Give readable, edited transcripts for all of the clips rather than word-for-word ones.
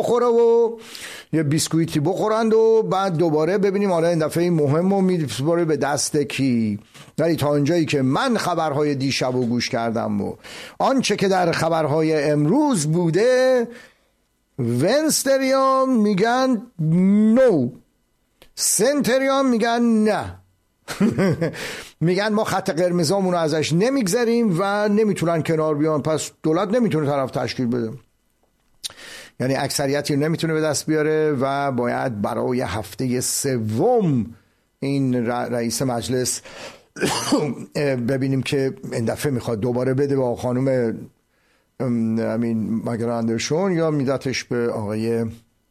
بخوره و یه بیسکویتی بخورند و بعد دوباره ببینیم آره این دفعه مهم و میسپاره به دست کی. ولی تا اونجایی که من خبرهای دیشب و گوش کردم و آنچه که در خبرهای امروز بوده، ونستریان میگن نو، سنتریان میگن نه. میگن ما خط قرمزامون رو ازش نمیگذریم و نمیتونن کنار بیان، پس دولت نمیتونه طرف تشکیل بده، یعنی اکثریتی رو نمیتونه به دست بیاره و باید برای هفته سوم این رئیس مجلس ببینیم که این دفعه میخواد دوباره بده با خانم امین مگر اندرشون یا میدتش به آقای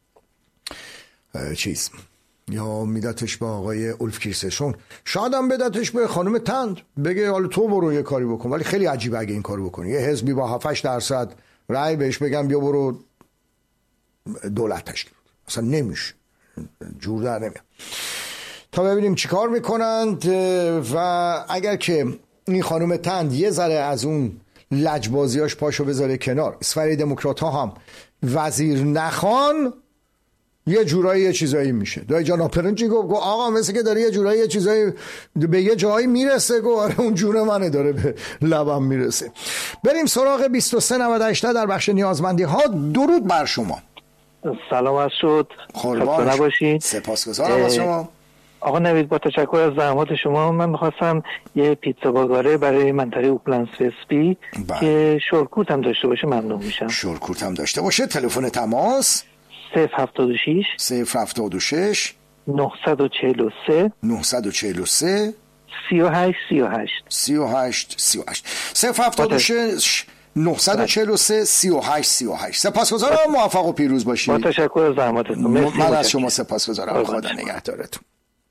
یا میدتش به آقای اولف کریسترسون، شاید هم بدتش به خانم تند بگه حالا تو برو یه کاری بکن. ولی خیلی عجیبه اگه این کارو بکنی، یه حزبی با 7-8% رأی بهش بگم بیا برو دولت تشکیل بده، اصلا نمیشه، جور در نمیاد. تا ببینیم چی کار میکنند. و اگر که این خانم تند یه ذره از اون لجبازیاش پاشو بذاره کنار، اسفری دموکرات ها هم وزیر نخوان، یه جورایی یه چیزایی میشه. دایی جان آپرنچی گفت آقا مثل که داره یه جورایی یه چیزایی به یه جایی میرسه، گفت اون جور منه داره به لبم میرسه. بریم سراغ 2398 در بخش نیازمندی ها. درود بر شما. سلام شد. خسته نباشید. سپاسگزارم از شما آقا نوید. با تشکر از زحمات شما من می‌خواستم یه پیتزا باگاره برای منطقه اوپلند وستبی که شورکورت هم داشته باشه ممنون میشم. شورکورت هم داشته باشه. تلفن تماس 076 076 943 943 38 38 38 38 076 943 38 38. سپاسگزارم. موفق و پیروز باشید. با تشکر از زحماتتون. من از شما سپاسگزارم. خدا نگهدارتون.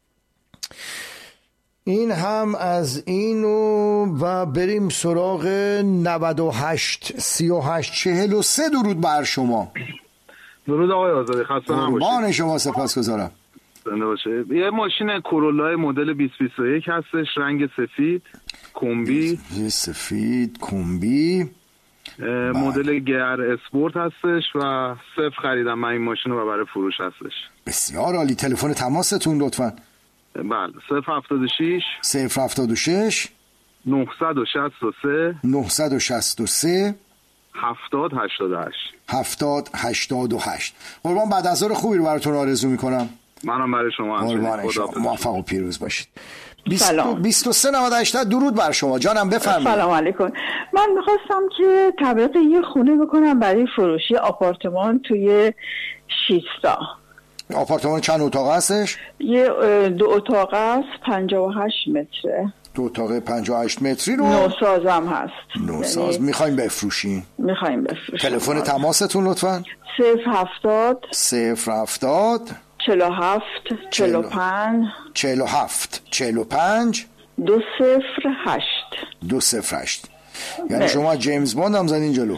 این هم از اینو و بریم سراغ 98 38 43. درود بر شما. درود آقای آزادی. خسته نباشید. قربان شما. سپاسگزارم. زنده باشه. یه ماشین کورولا مدل 2021 هستش، رنگ سفید کمبی، سفید کمبی، مدل GR اسپورت هستش و صفر خریدم من این ماشین رو و برای فروش هستش. بسیار عالی. تلفن تماستون لطفاً. بله 076 076 963 963 7088 7088. قربان بعد از ظهر خوبی رو براتون آرزو میکنم. منم برای شما. قربان شما. موفق و پیروز باشید. سلام. 2398 درود بر شما. جانم بفرمایید. سلام علیکم. من میخواستم که تبلیغ یه خونه بکنم برای فروشی آپارتمان توی شیستا. آپارتمان چند اتاق هستش؟ یه 2 اتاق است، 58 متره. 2 اتاق 58 متری رو نوسازم هست. نوساز میخوایم بفروشین؟ میخوایم بفروشیم. تلفن تماستون لطفاً. 070 070 47 45 47 45 208 208. یعنی شما جیمز باند هم زدین جلو.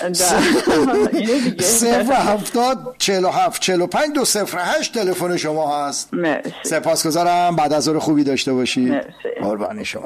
070 47 45 208 تلفن شما هست. مرسی. سپاسگزارم. بعد از ظهر خوبی داشته باشید. قربان شما.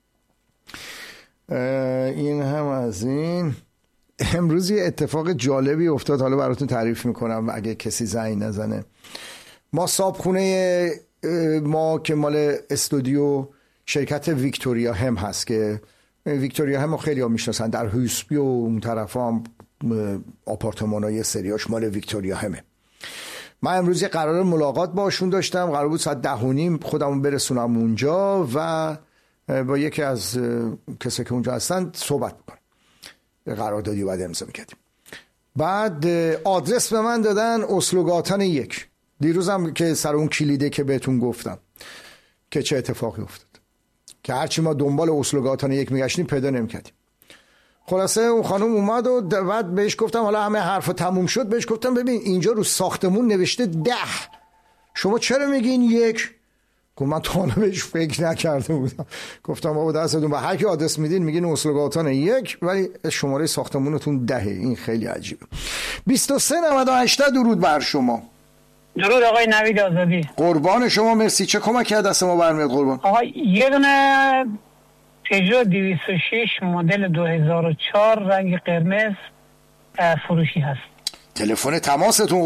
این هم از این. امروز یه اتفاق جالبی افتاد، حالا براتون تعریف میکنم اگه کسی زنگ نزنه. ما صابخونه ما که مال استودیو شرکت ویکتوریا هم هست که ویکتوریا هم خیلی ها میشناسن، در هوسبی و اون طرف هم آپارتمان های سریاش مال ویکتوریا همه. من امروز یه قرار ملاقات باشون داشتم، قرار بود ساعت 10:30 خودمون برسونم اونجا و با یکی از کسی که اونجا هستن صحبت بکنم. قراردادی باید امضا میکردیم. بعد آدرس به من دادن اسلوگاتن 1. دیروزم که سر اون کلیده که بهتون گفتم که چه اتفاقی افتاد که هرچی ما دنبال اسلوگاتن 1 میگشتیم پیدا نمیکردیم. خلاصه اون خانم اومد و بعد بهش گفتم حالا همه حرفا تموم شد، بهش گفتم ببین اینجا رو ساختمون نوشته 10، شما چرا میگین 1؟ گفت من تا بهش فکر نکرده بودم. گفتم بابا دستتون به هر کی آدرس میدین میگین اسلوگاتن 1 ولی شماره ساختمونتون 10. این خیلی عجیبه. 2398 درود بر شما. درود آقای نوید آزادی. قربان شما. مرسی. چه کمکی از دست ما برمیاد قربان؟ آقا یه دونه پژو 206 مدل 2004 رنگ قرمز فروشی هست. تلفن تماستون